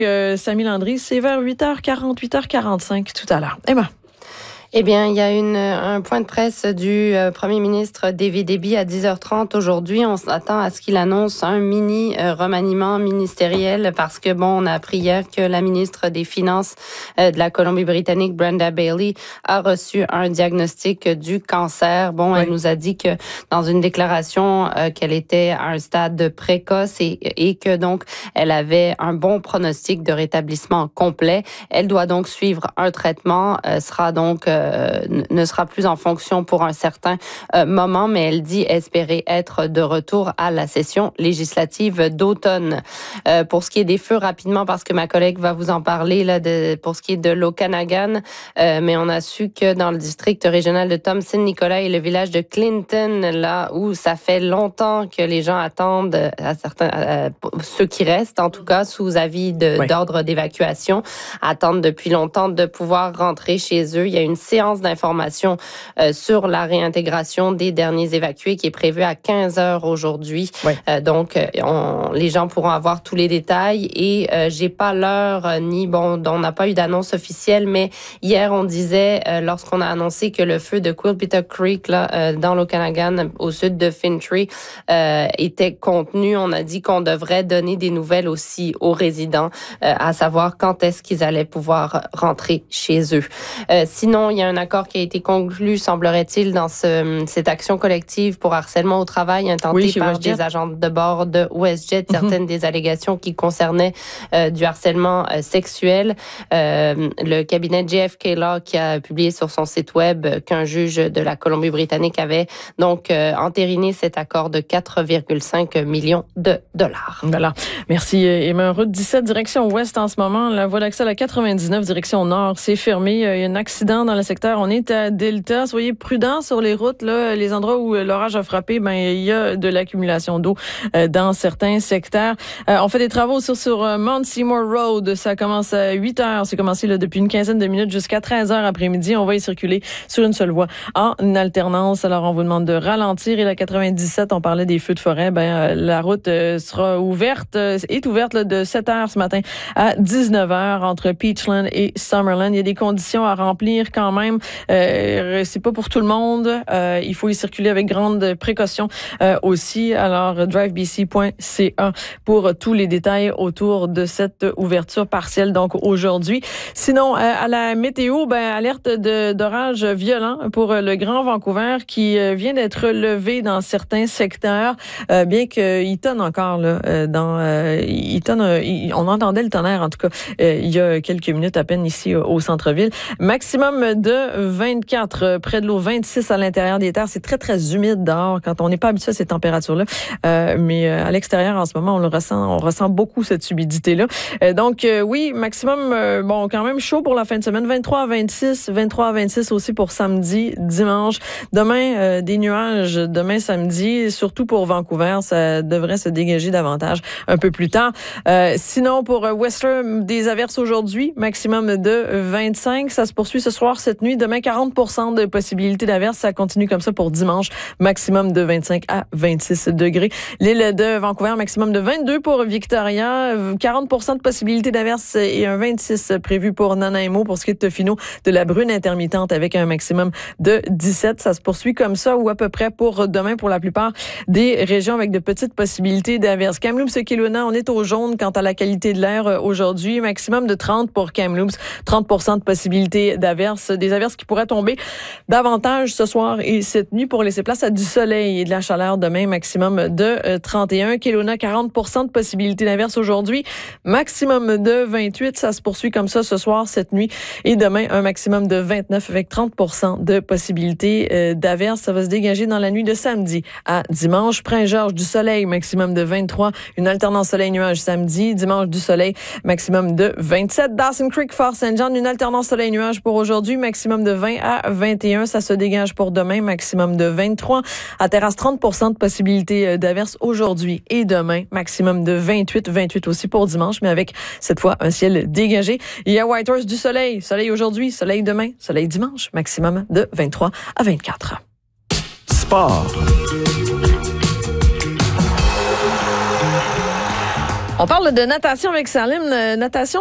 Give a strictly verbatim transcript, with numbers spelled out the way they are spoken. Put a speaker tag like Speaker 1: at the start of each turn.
Speaker 1: Euh, Samy Landry, c'est vers huit heures quarante, huit heures quarante-cinq tout à l'heure. Emma.
Speaker 2: Eh bien, il y a une, un point de presse du euh, premier ministre David Eby à dix heures trente aujourd'hui. On s'attend à ce qu'il annonce un mini euh, remaniement ministériel parce que, bon, on a appris hier que la ministre des Finances euh, de la Colombie-Britannique, Brenda Bailey, a reçu un diagnostic du cancer. Bon, oui. Elle nous a dit que dans une déclaration euh, qu'elle était à un stade précoce et, et que, donc, elle avait un bon pronostic de rétablissement complet. Elle doit donc suivre un traitement, euh, sera donc euh, ne sera plus en fonction pour un certain euh, moment, mais elle dit espérer être de retour à la session législative d'automne. Euh, pour ce qui est des feux, rapidement, parce que ma collègue va vous en parler, là, de, pour ce qui est de l'Okanagan, euh, mais on a su que dans le district régional de Thompson-Nicolas et le village de Clinton, là où ça fait longtemps que les gens attendent, à certains, euh, ceux qui restent, en tout cas, sous avis de, oui. d'ordre d'évacuation, attendent depuis longtemps de pouvoir rentrer chez eux. Il y a une séance d'information euh, sur la réintégration des derniers évacués qui est prévue à quinze heures aujourd'hui. Oui. Euh, donc, on, les gens pourront avoir tous les détails et euh, j'ai pas l'heure euh, ni bon, on n'a pas eu d'annonce officielle, mais hier on disait euh, lorsqu'on a annoncé que le feu de Quilpita Creek là euh, dans l'Okanagan au sud de Fintry euh, était contenu, on a dit qu'on devrait donner des nouvelles aussi aux résidents, euh, à savoir quand est-ce qu'ils allaient pouvoir rentrer chez eux. Euh, sinon, il y a un accord qui a été conclu, semblerait-il, dans ce, cette action collective pour harcèlement au travail intentée oui, par WestJet. Des agents de bord de WestJet, mm-hmm. certaines des allégations qui concernaient euh, du harcèlement euh, sexuel. Euh, le cabinet J F K Law qui a publié sur son site web qu'un juge de la Colombie-Britannique avait donc euh, entériné cet accord de quatre virgule cinq millions de dollars.
Speaker 1: Voilà. Merci, Emma. Route dix-sept, direction ouest en ce moment. La voie d'accès à la quatre-vingt-dix-neuf, direction nord, c'est fermé. Il y a un accident dans le secteur. On est à Delta. Soyez prudents sur les routes. Là, les endroits où l'orage a frappé, ben il y a de l'accumulation d'eau euh, dans certains secteurs. Euh, on fait des travaux sur, sur euh, Mount Seymour Road. Ça commence à huit heures. C'est commencé là, depuis une quinzaine de minutes jusqu'à treize heures après-midi. On va y circuler sur une seule voie en alternance. Alors, on vous demande de ralentir. Et la quatre-vingt-dix-sept, on parlait des feux de forêt. Ben euh, la route euh, sera ouverte, euh, est ouverte là, de sept heures ce matin à dix-neuf heures entre Peachland et Summerland. Il y a des conditions à remplir quand même. Euh, c'est pas pour tout le monde. Euh, il faut y circuler avec grande précaution euh, aussi. Alors, drive b c point c a pour tous les détails autour de cette ouverture partielle, donc aujourd'hui. Sinon, euh, à la météo, ben, alerte de, d'orage violent pour le Grand Vancouver qui euh, vient d'être levé dans certains secteurs, euh, bien qu'il tonne encore, là, euh, dans, euh, il tonne, euh, il, on entendait le tonnerre, en tout cas, euh, il y a quelques minutes à peine ici euh, au centre-ville. Maximum de vingt-quatre près de l'eau, vingt-six à l'intérieur des terres. C'est très, très humide dehors quand on n'est pas habitué à ces températures-là. Euh, mais euh, à l'extérieur, en ce moment, on le ressent, on ressent beaucoup cette humidité-là. Euh, donc, euh, oui, maximum, euh, bon, quand même chaud pour la fin de semaine. vingt-trois à vingt-six, vingt-trois à vingt-six aussi pour samedi, dimanche. Demain, euh, des nuages. Demain, samedi, surtout pour Vancouver, ça devrait se dégager davantage un peu plus tard. Euh, sinon, pour Whistler, des averses aujourd'hui, maximum de vingt-cinq. Ça se poursuit ce soir, cette nuit. Demain, quarante pour cent de possibilité d'averse. Ça continue comme ça pour dimanche. Maximum de vingt-cinq à vingt-six degrés. L'île de Vancouver, maximum de vingt-deux pour Victoria. quarante pour cent de possibilité d'averse et un vingt-six prévu pour Nanaimo. Pour ce qui est de Tofino, de la brune intermittente avec un maximum de dix-sept. Ça se poursuit comme ça ou à peu près pour demain pour la plupart des régions avec de petites possibilités d'averse. Kamloops et Kelowna, on est au jaune quant à la qualité de l'air aujourd'hui. Maximum de trente pour Kamloops. trente pour cent de possibilités d'averse. Des averses qui pourraient tomber davantage ce soir et cette nuit pour laisser place à du soleil et de la chaleur demain. Maximum de trente et un. Kelowna, quarante pour cent de possibilités d'averse aujourd'hui. Maximum de vingt-huit. Ça se poursuit comme ça ce soir, cette nuit. Et demain, un maximum de vingt-neuf avec trente pour cent de possibilités d'averse. Ça va se dégager dans la nuit de samedi à dimanche. Prince-Georges, du soleil, maximum de vingt-trois. Une alternance soleil-nuage samedi. Dimanche, du soleil, maximum de vingt-sept. Dawson Creek, Fort Saint-Jean, une alternance soleil-nuage pour aujourd'hui. Maximum de vingt à vingt et un. Ça se dégage pour demain. Maximum de vingt-trois. À Terrasse, trente pour cent de possibilités d'averse aujourd'hui et demain. Maximum de vingt-huit. vingt-huit aussi pour dimanche, mais avec cette fois un ciel dégagé. Il y a Whitehorse, du soleil. Soleil aujourd'hui, soleil demain, soleil dimanche. Maximum de vingt-trois à vingt-quatre.
Speaker 3: Sport.
Speaker 1: On parle de natation avec Salim. Natation